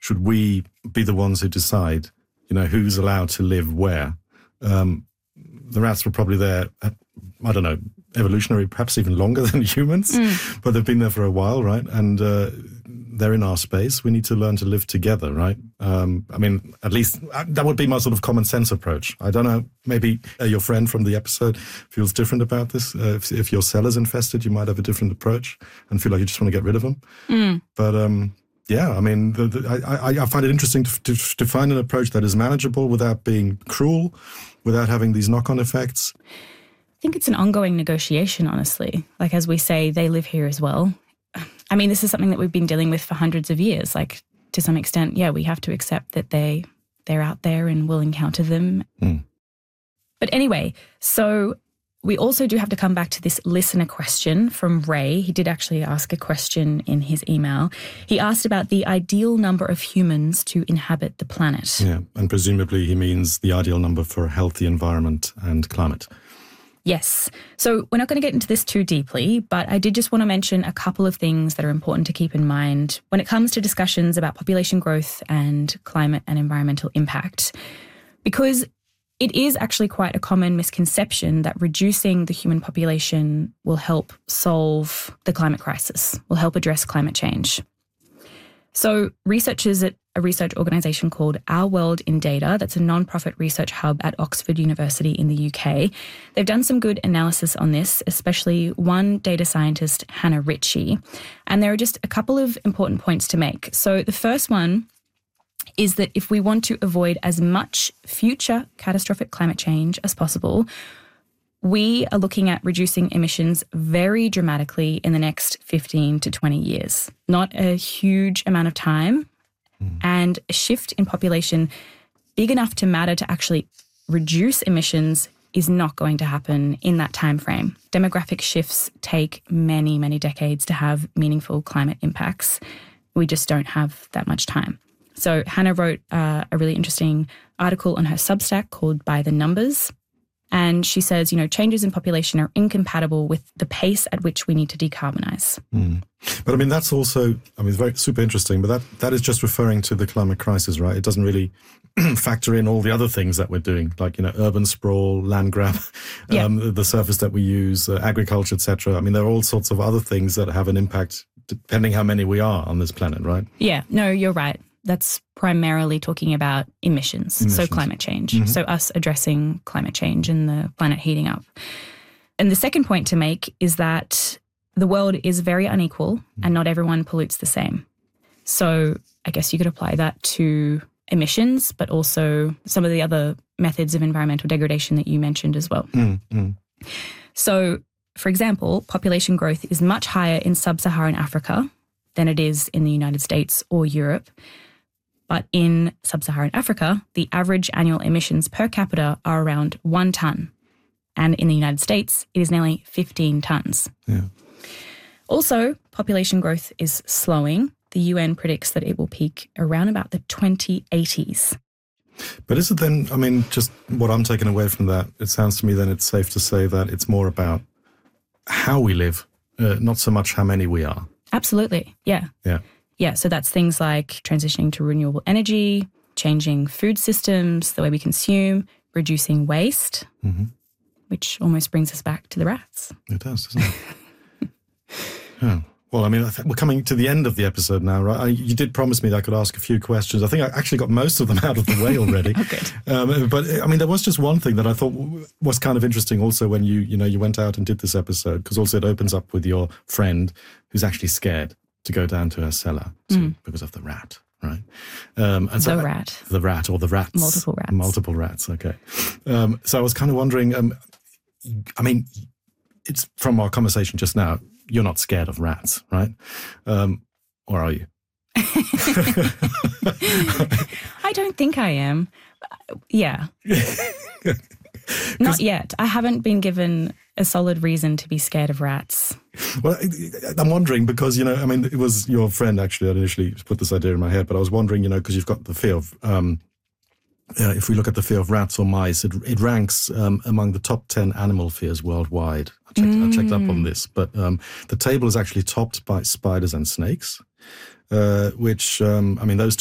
should we be the ones who decide, who's allowed to live where? The rats were probably there, I don't know, evolutionary, perhaps even longer than humans, but they've been there for a while, right? And they're in our space. We need to learn to live together, right? At least that would be my sort of common sense approach. I don't know, maybe your friend from the episode feels different about this. If your cellar's infested, you might have a different approach and feel like you just want to get rid of them. But I find it interesting to find an approach that is manageable without being cruel, without having these knock-on effects. I think it's an ongoing negotiation, honestly. Like, as we say, they live here as well. I mean, this is something that we've been dealing with for hundreds of years. Like, to some extent, we have to accept that they're out there and we'll encounter them. But anyway, so we also do have to come back to this listener question from Ray. He did actually ask a question in his email. He asked about the ideal number of humans to inhabit the planet. Yeah, and presumably he means the ideal number for a healthy environment and climate. Yes. So we're not going to get into this too deeply, but I did just want to mention a couple of things that are important to keep in mind when it comes to discussions about population growth and climate and environmental impact. Because it is actually quite a common misconception that reducing the human population will help solve the climate crisis, will help address climate change. So researchers at a research organisation called Our World in Data, that's a non-profit research hub at Oxford University in the UK, they've done some good analysis on this, especially one data scientist, Hannah Ritchie. And there are just a couple of important points to make. So the first one is that if we want to avoid as much future catastrophic climate change as possible, we are looking at reducing emissions very dramatically in the next 15 to 20 years. Not a huge amount of time, and a shift in population big enough to matter to actually reduce emissions is not going to happen in that time frame. Demographic shifts take many, many decades to have meaningful climate impacts. We just don't have that much time. So Hannah wrote a really interesting article on her Substack called By the Numbers. And she says, changes in population are incompatible with the pace at which we need to decarbonise. But that's also, it's very super interesting, but that is just referring to the climate crisis, right? It doesn't really factor in all the other things that we're doing, like, urban sprawl, land grab, the surface that we use, agriculture, etc. There are all sorts of other things that have an impact depending how many we are on this planet, right? Yeah, no, you're right. That's primarily talking about emissions, so climate change. So us addressing climate change and the planet heating up. And the second point to make is that the world is very unequal and not everyone pollutes the same. So I guess you could apply that to emissions, but also some of the other methods of environmental degradation that you mentioned as well. So, for example, population growth is much higher in sub-Saharan Africa than it is in the United States or Europe. But in sub-Saharan Africa, the average annual emissions per capita are around 1 tonne. And in the United States, it is nearly 15 tonnes. Yeah. Also, population growth is slowing. The UN predicts that it will peak around about the 2080s. But is it then, just what I'm taking away from that, it sounds to me then it's safe to say that it's more about how we live, not so much how many we are. Absolutely, yeah. Yeah, so that's things like transitioning to renewable energy, changing food systems, the way we consume, reducing waste, which almost brings us back to the rats. It does, doesn't it? Yeah. Well, we're coming to the end of the episode now, right? You did promise me that I could ask a few questions. I think I actually got most of them out of the way already. Good. But there was just one thing that I thought was kind of interesting also when you went out and did this episode, because also it opens up with your friend who's actually scared to go down to her cellar because of the rat, right? And so the rat. The rat or the rats. Multiple rats. Multiple rats, okay. So I was kind of wondering, it's from our conversation just now, you're not scared of rats, right? Or are you? I don't think I am. Yeah. Not yet. I haven't been given a solid reason to be scared of rats. Well, I'm wondering because, it was your friend actually that initially put this idea in my head, but I was wondering, because you've got the fear of, if we look at the fear of rats or mice, it ranks among the top 10 animal fears worldwide. I checked up on this, but the table is actually topped by spiders and snakes, which, those